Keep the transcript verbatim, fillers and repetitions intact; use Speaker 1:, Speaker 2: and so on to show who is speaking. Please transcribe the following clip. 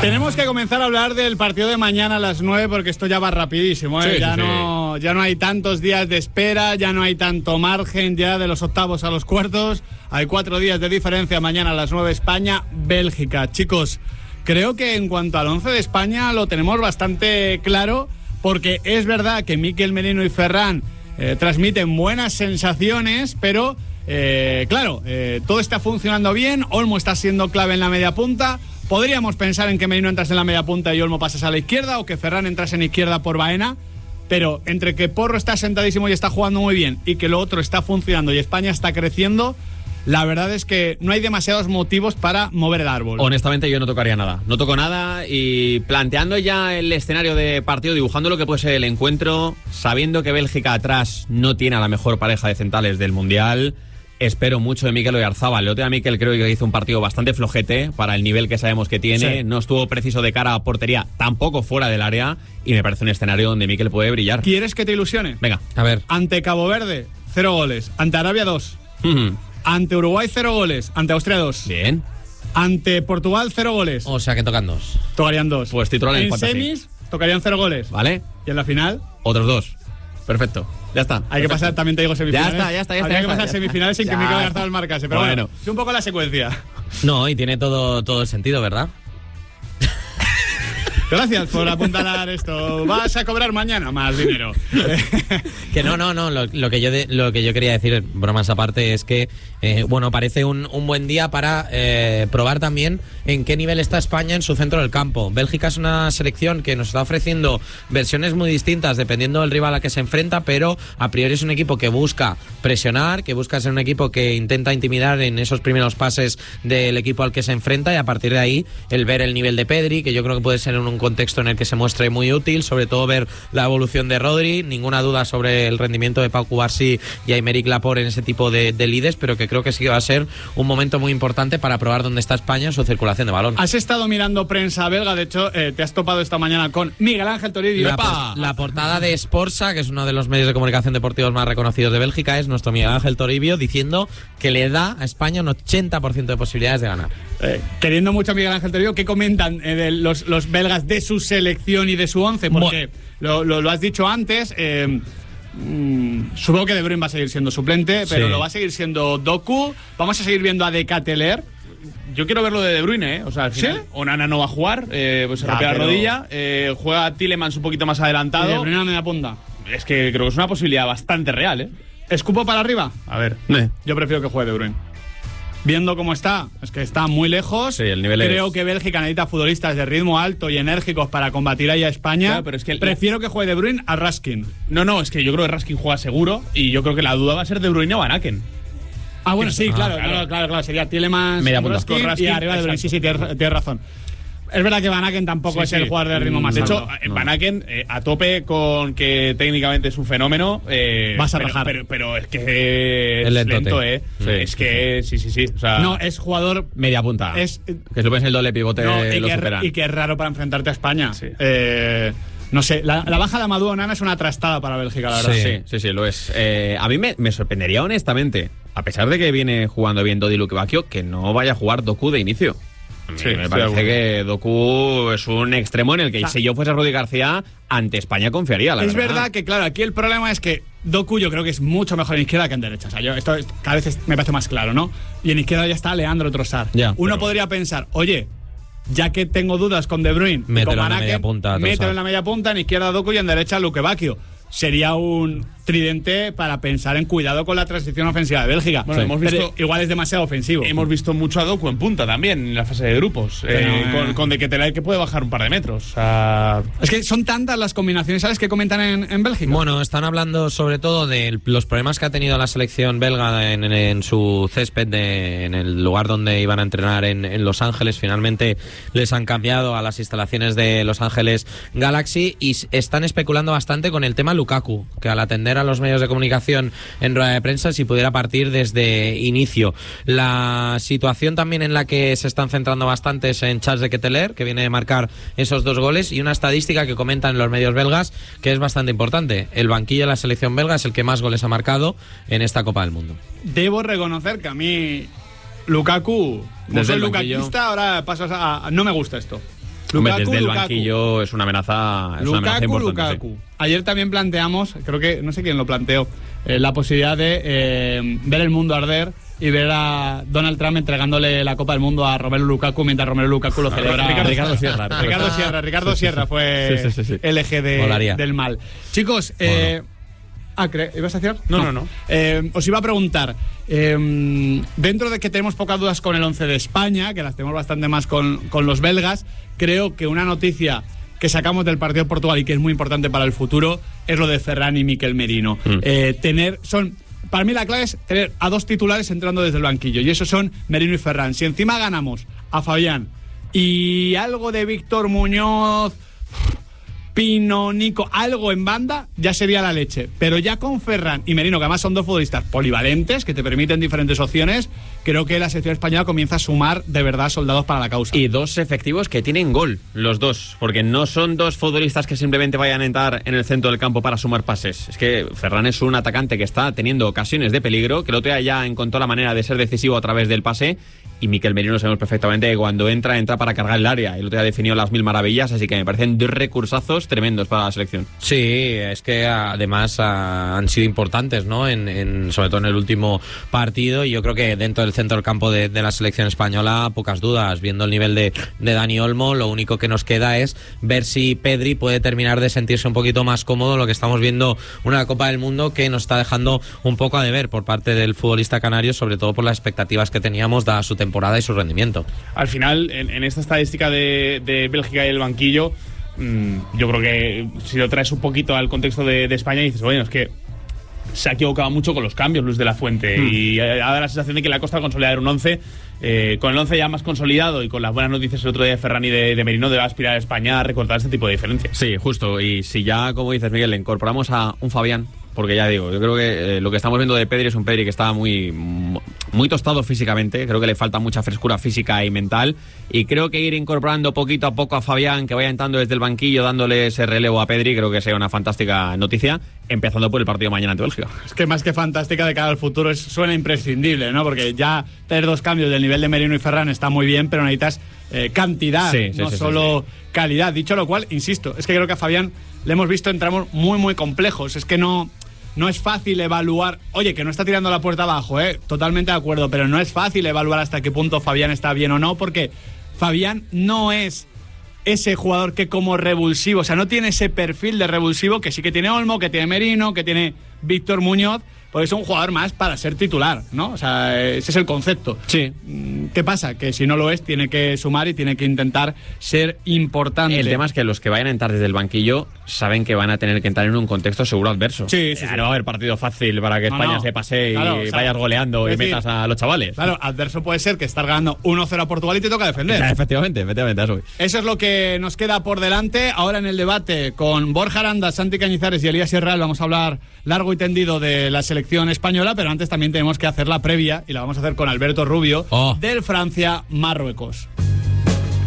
Speaker 1: Tenemos que comenzar a hablar del partido de mañana a las nueve porque esto ya va rapidísimo, ¿eh?
Speaker 2: Sí,
Speaker 1: ya,
Speaker 2: sí,
Speaker 1: no, ya no hay tantos días de espera, ya no hay tanto margen, ya de los octavos a los cuartos. Hay cuatro días de diferencia. Mañana a las nueve España, Bélgica. Chicos, creo que en cuanto al once de España lo tenemos bastante claro, porque es verdad que Mikel Merino y Ferran eh, transmiten buenas sensaciones, pero eh, claro, eh, todo está funcionando bien. Olmo está siendo clave en la media punta. Podríamos pensar en que Merino entrase en la media punta y Olmo pasase a la izquierda, o que Ferran entrase en izquierda por Baena, pero entre que Porro está sentadísimo y está jugando muy bien y que lo otro está funcionando y España está creciendo, la verdad es que no hay demasiados motivos para mover el árbol.
Speaker 2: Honestamente yo no tocaría nada, no toco nada, y planteando ya el escenario de partido, dibujando lo que puede ser el encuentro, sabiendo que Bélgica atrás no tiene a la mejor pareja de centrales del Mundial, espero mucho de Mikel Oyarzabal. El otro día Mikel creo que hizo un partido bastante flojete para el nivel que sabemos que tiene, sí. No estuvo preciso de cara a portería, tampoco fuera del área, y me parece un escenario donde Mikel puede brillar.
Speaker 1: ¿Quieres que te ilusione?
Speaker 2: Venga, a ver.
Speaker 1: Ante Cabo Verde, cero goles. Ante Arabia, dos.
Speaker 2: Uh-huh.
Speaker 1: Ante Uruguay, cero goles. Ante Austria, dos.
Speaker 2: Bien.
Speaker 1: Ante Portugal, cero goles.
Speaker 3: O sea que tocan dos.
Speaker 1: Tocarían dos.
Speaker 2: Pues titular en
Speaker 1: En
Speaker 2: fantasy.
Speaker 1: semis, tocarían cero goles.
Speaker 2: Vale.
Speaker 1: Y en la final,
Speaker 2: otros dos. Perfecto. Ya está.
Speaker 1: hay
Speaker 2: Perfecto.
Speaker 1: que pasar, también te digo, semifinales.
Speaker 2: Ya está, ya está, ya está.
Speaker 1: Habría
Speaker 2: ya
Speaker 1: que
Speaker 2: está,
Speaker 1: pasar
Speaker 2: ya
Speaker 1: semifinales
Speaker 2: está.
Speaker 1: sin que
Speaker 2: Ya
Speaker 1: Mikel
Speaker 2: está.
Speaker 1: Oyarzabal marcase. Pero
Speaker 2: Bueno.
Speaker 1: bueno, es un poco la secuencia.
Speaker 3: No, y tiene todo, todo el sentido, ¿verdad?
Speaker 1: Gracias por apuntalar esto. Vas a cobrar mañana más dinero.
Speaker 3: Que no, no, no. Lo, lo que yo de, lo que yo quería decir, bromas aparte, es que eh, bueno, parece un, un buen día para eh, probar también en qué nivel está España en su centro del campo. Bélgica es una selección que nos está ofreciendo versiones muy distintas dependiendo del rival a que se enfrenta, pero a priori es un equipo que busca presionar, que busca ser un equipo que intenta intimidar en esos primeros pases del equipo al que se enfrenta, y a partir de ahí el ver el nivel de Pedri, que yo creo que puede ser en un contexto en el que se muestre muy útil, sobre todo ver la evolución de Rodri. Ninguna duda sobre el rendimiento de Pau Cubarsí y Aymeric Laporte en ese tipo de, de lides, pero que creo que sí que va a ser un momento muy importante para probar dónde está España en su circulación de balón.
Speaker 1: Has estado mirando prensa belga, de hecho eh, te has topado esta mañana con Miguel Ángel Toribio.
Speaker 3: La, por, la portada de Sporza, que es uno de los medios de comunicación deportivos más reconocidos de Bélgica, es nuestro Miguel Ángel Toribio diciendo que le da a España un ochenta por ciento de posibilidades de ganar.
Speaker 1: Eh, queriendo mucho a Miguel Ángel Toribio, ¿qué comentan eh, de los, los belgas de su selección y de su once? Porque lo, lo, lo has dicho antes, eh, mmm, supongo que De Bruyne va a seguir siendo suplente, pero
Speaker 3: Sí.
Speaker 1: lo va a seguir siendo Doku. Vamos a seguir viendo a De Ketelaere.
Speaker 4: Yo quiero ver lo de De Bruyne, ¿eh? O sea, al final,
Speaker 1: ¿Sí?
Speaker 4: Onana no va a jugar, eh, pues se
Speaker 1: Ya,
Speaker 4: rompe la
Speaker 1: pero-
Speaker 4: rodilla, eh, juega Tielemans un poquito más
Speaker 1: Y De
Speaker 4: adelantado.
Speaker 1: Bruyne a la media punta.
Speaker 4: Es que creo que es una posibilidad bastante real, ¿eh?
Speaker 1: ¿Escupo para arriba?
Speaker 4: A ver.
Speaker 2: Eh.
Speaker 1: Yo prefiero que juegue De Bruyne. Viendo cómo está, es que está muy lejos.
Speaker 2: Sí, el nivel
Speaker 1: Creo
Speaker 2: es-
Speaker 1: que Bélgica necesita futbolistas de ritmo alto y enérgicos para combatir ahí a España.
Speaker 4: Claro, pero es que el-
Speaker 1: Prefiero que juegue De Bruyne a Raskin.
Speaker 4: No, no, es que yo creo que Raskin juega seguro y yo creo que la duda va a ser De Bruyne o Van Aken.
Speaker 1: Ah, bueno, sí,
Speaker 3: Ah,
Speaker 1: claro,
Speaker 4: claro.
Speaker 1: claro, claro, claro. Sería Tielemans,
Speaker 2: Media punta.
Speaker 1: Raskin,
Speaker 4: Con Raskin,
Speaker 1: y arriba De Bruyne. Sí,
Speaker 4: exacto.
Speaker 1: sí, tienes, tienes razón. Es verdad que Van Aken tampoco
Speaker 4: Sí,
Speaker 1: es
Speaker 4: sí.
Speaker 1: el jugador de ritmo más
Speaker 4: De hecho,
Speaker 1: alto.
Speaker 4: eh, Van Aken, eh, a tope con que técnicamente es un fenómeno. Eh,
Speaker 1: Vas a
Speaker 4: pero,
Speaker 1: rajar.
Speaker 4: Pero, pero es que es
Speaker 3: Es lentote.
Speaker 4: lento, ¿eh?
Speaker 2: Sí,
Speaker 4: es
Speaker 2: sí,
Speaker 4: que sí, sí, sí. O sea,
Speaker 1: No, es jugador...
Speaker 2: Media punta.
Speaker 1: Es,
Speaker 2: que si lo pones en el doble pivote
Speaker 1: no, y,
Speaker 2: lo
Speaker 1: que,
Speaker 2: superan.
Speaker 1: y que es raro para enfrentarte a España.
Speaker 4: Sí.
Speaker 1: Eh, no sé, la, la baja de Amadou Onana es una trastada para Bélgica, la verdad.
Speaker 3: Sí.
Speaker 2: Sí, sí, sí, lo es. Eh, a mí me, me sorprendería honestamente, a pesar de que viene jugando bien Dodi Lukebakio, que no vaya a jugar Doku de inicio. A mí
Speaker 4: Sí,
Speaker 2: me
Speaker 4: estoy de
Speaker 2: parece
Speaker 4: acuerdo.
Speaker 2: que Doku es un extremo en el que,
Speaker 1: O sea,
Speaker 2: si yo fuese Rudy García, ante España confiaría, la
Speaker 1: Es
Speaker 2: verdad.
Speaker 1: verdad que, claro, aquí el problema es que Doku yo creo que es mucho mejor en izquierda que en derecha. O sea, yo, esto es- cada vez es- me parece más claro, ¿no? Y en izquierda ya está Leandro Trossard.
Speaker 3: Ya,
Speaker 1: Uno
Speaker 3: pero-
Speaker 1: podría pensar, oye, ya que tengo dudas con De Bruyne, y
Speaker 3: Mételo
Speaker 1: con
Speaker 3: en la
Speaker 1: Van Aken,
Speaker 3: media punta, Trossard.
Speaker 1: mételo en la media punta, en izquierda Doku y en derecha Lukebakio. Sería un tridente para pensar en cuidado con la transición ofensiva de Bélgica.
Speaker 4: Bueno, hemos visto-
Speaker 1: Pero igual es demasiado ofensivo.
Speaker 4: hemos visto mucho a Doku en punta también en la fase de grupos.
Speaker 1: Pero,
Speaker 4: eh,
Speaker 1: eh.
Speaker 4: con, con De Ketelaere que puede bajar un par de metros. O sea,
Speaker 1: Es que son tantas las combinaciones, ¿sabes?, que comentan en, en Bélgica.
Speaker 3: Bueno, están hablando sobre todo de los problemas que ha tenido la selección belga en, en- en su césped, de- en el lugar donde iban a entrenar en, en Los Ángeles. Finalmente les han cambiado a las instalaciones de Los Ángeles Galaxy y s- están especulando bastante con el tema Lukaku, que al atender a los medios de comunicación en rueda de prensa, si pudiera partir desde inicio. La situación también en la que se están centrando bastante es en Charles de Ketelaere, que viene de marcar esos dos goles, y una estadística que comentan en los medios belgas que es bastante importante. El banquillo de la selección belga es el que más goles ha marcado en esta Copa del Mundo.
Speaker 1: Debo reconocer que a mí Lukaku, como
Speaker 2: Desde
Speaker 1: soy
Speaker 2: el banquillo.
Speaker 1: lukaquista, ahora paso a, a- no me gusta esto.
Speaker 2: Hombre, desde el banquillo es una amenaza, es una amenaza
Speaker 1: Lukaku,
Speaker 2: importante.
Speaker 1: Lukaku.
Speaker 2: Sí.
Speaker 1: Ayer también planteamos, creo que, no sé quién lo planteó, eh, la posibilidad de eh, ver el mundo arder y ver a Donald Trump entregándole la Copa del Mundo a Romelu Lukaku mientras Romelu Lukaku lo celebra.
Speaker 2: Ricardo, Ricardo Sierra.
Speaker 1: Ricardo Sierra, Ricardo Sierra fue
Speaker 2: Sí, sí, sí, sí.
Speaker 1: el eje de, del mal. Chicos, eh,
Speaker 3: Bueno.
Speaker 1: ah, ¿ibas a decir?
Speaker 4: No, no, no.
Speaker 1: Eh, os iba a preguntar, eh, dentro de que tenemos pocas dudas con el once de España, que las tenemos bastante más con, con los belgas, creo que una noticia que sacamos del partido de Portugal y que es muy importante para el futuro es lo de Ferran y Mikel Merino. Mm. Eh, tener, son... Para mí la clave es tener a dos titulares entrando desde el banquillo, y esos son Merino y Ferran. Si encima ganamos a Fabián y algo de Víctor Muñoz, Pino, Nico, algo en banda, ya sería la leche. Pero ya con Ferran y Merino, que además son dos futbolistas polivalentes, que te permiten diferentes opciones, creo que la selección española comienza a sumar de verdad soldados para la causa.
Speaker 2: Y dos efectivos que tienen gol, los dos, porque no son dos futbolistas que simplemente vayan a entrar en el centro del campo para sumar pases. Es que Ferran es un atacante que está teniendo ocasiones de peligro, que el otro día ya encontró la manera de ser decisivo a través del pase, y Mikel Merino sabemos perfectamente que cuando entra, entra para cargar el área. El otro día definió las mil maravillas, así que me parecen dos recursazos tremendos para la selección.
Speaker 3: Sí, es que además a, han sido importantes, ¿no? En, en, sobre todo en el último partido, y yo creo que dentro del centro del campo de, de la selección española, pocas dudas. Viendo el nivel de, de Dani Olmo, lo único que nos queda es ver si Pedri puede terminar de sentirse un poquito más cómodo, lo que estamos viendo una Copa del Mundo que nos está dejando un poco a deber por parte del futbolista canario, sobre todo por las expectativas que teníamos dada su temporada y su rendimiento.
Speaker 4: Al final, en, en esta estadística de, de Bélgica y el banquillo, mmm, yo creo que si lo traes un poquito al contexto de, de España, dices, bueno, es que se ha equivocado mucho con los cambios Luis de la Fuente, mm. y ha dado la sensación de que le ha costado consolidar un once. Eh, con el once ya más consolidado y con las buenas noticias el otro día de Ferran y de, de Merino, debe aspirar a España a recortar este tipo de diferencias.
Speaker 2: Sí, justo. Y si ya, como dices, Miguel, le incorporamos a un Fabián, porque ya digo, yo creo que eh, lo que estamos viendo de Pedri es un Pedri que está muy, muy tostado físicamente. Creo que le falta mucha frescura física y mental, y creo que ir incorporando poquito a poco a Fabián, que vaya entrando desde el banquillo dándole ese relevo a Pedri, creo que sea una fantástica noticia, empezando por el partido mañana ante Bélgica.
Speaker 1: Es que más que fantástica de cara al futuro, es, suena imprescindible, ¿no? Porque ya tener dos cambios del nivel de Merino y Ferran está muy bien, pero necesitas eh, cantidad, sí, sí, no sí, solo sí, sí. calidad. Dicho lo cual, insisto, es que creo que a Fabián le hemos visto en tramos muy, muy complejos. Es que no... No es fácil evaluar, oye, que no está tirando la puerta abajo, eh, totalmente de acuerdo, pero no es fácil evaluar hasta qué punto Fabián está bien o no, porque Fabián no es ese jugador que como revulsivo, o sea, no tiene ese perfil de revulsivo que sí que tiene Olmo, que tiene Merino, que tiene Víctor Muñoz, porque es un jugador más para ser titular, ¿no? O sea, ese es el concepto.
Speaker 2: Sí.
Speaker 1: ¿Qué pasa? Que si no lo es, tiene que sumar y tiene que intentar ser importante.
Speaker 2: El tema es que los que vayan a entrar desde el banquillo saben que van a tener que entrar en un contexto seguro adverso.
Speaker 1: Sí, sí,
Speaker 2: eh,
Speaker 1: sí.
Speaker 2: No va a haber partido fácil para que
Speaker 1: no,
Speaker 2: España
Speaker 1: no.
Speaker 2: se pase y
Speaker 1: claro, o sea,
Speaker 2: vayas goleando y
Speaker 1: decir,
Speaker 2: metas a los chavales.
Speaker 1: Claro, adverso puede ser que estás ganando uno cero a Portugal y te toca defender.
Speaker 2: Ya, efectivamente, efectivamente, eso.
Speaker 1: Eso es lo que nos queda por delante. Ahora en el debate con Borja Aranda, Santi Cañizares y Elías Sierra vamos a hablar largo y tendido de la selección española, pero antes también tenemos que hacer la previa, y la vamos a hacer con Alberto Rubio,
Speaker 3: oh.
Speaker 1: del Francia-Marruecos.